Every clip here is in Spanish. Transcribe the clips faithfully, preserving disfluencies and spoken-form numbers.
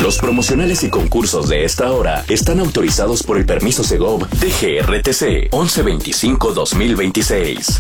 Los promocionales y concursos de esta hora están autorizados por el permiso Segov D G R T C once veinticinco dos mil veintiséis.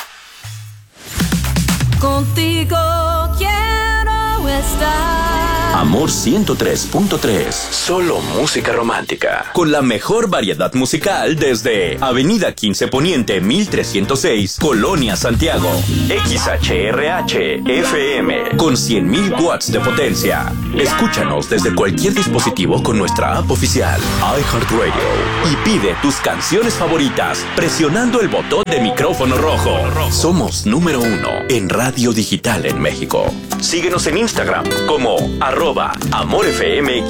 Contigo quiero estar. Amor ciento tres punto tres. Solo música romántica. Con la mejor variedad musical desde Avenida quince Poniente mil trescientos seis, Colonia Santiago. X H R H F M con cien mil watts de potencia. Escúchanos desde cualquier dispositivo con nuestra app oficial iHeartRadio y pide tus canciones favoritas presionando el botón de micrófono rojo. Somos número uno en radio digital en México. Síguenos en Instagram como arroba amorfm-mx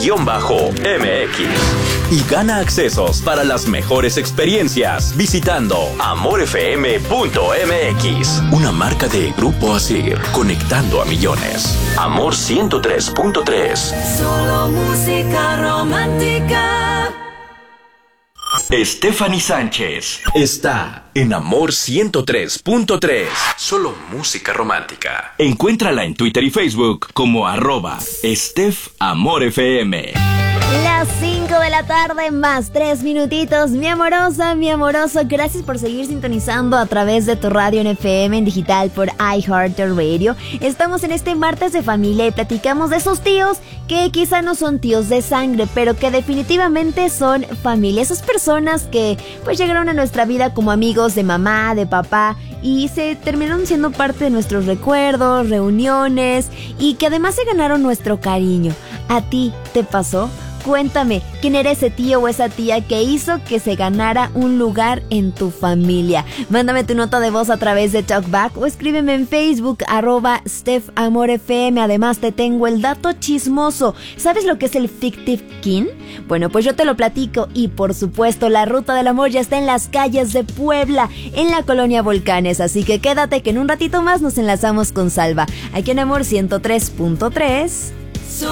y gana accesos para las mejores experiencias visitando amorfm punto m x. Una marca de Grupo Asir, conectando a millones. Amor ciento tres punto tres. Solo música romántica. Stephanie Sánchez está en Amor ciento tres punto tres. Solo música romántica. Encuéntrala en Twitter y Facebook como arroba Steph Amor F M. Las cinco de la tarde más tres minutitos. Mi amorosa, mi amoroso, gracias por seguir sintonizando a través de tu radio en F M, en digital por iHeartRadio. Estamos en este martes de familia y platicamos de esos tíos que quizá no son tíos de sangre, pero que definitivamente son familia. Esas personas que pues llegaron a nuestra vida como amigos de mamá, de papá, y se terminaron siendo parte de nuestros recuerdos, reuniones, y que además se ganaron nuestro cariño. ¿A ti te pasó? Cuéntame, ¿quién era ese tío o esa tía que hizo que se ganara un lugar en tu familia? Mándame tu nota de voz a través de TalkBack o escríbeme en Facebook, arroba StephAmorFM. Además, te tengo el dato chismoso. ¿Sabes lo que es el Fictive Kin? Bueno, pues yo te lo platico. Y por supuesto, la Ruta del Amor ya está en las calles de Puebla, en la colonia Volcanes. Así que quédate que en un ratito más nos enlazamos con Salva, aquí en Amor ciento tres punto tres.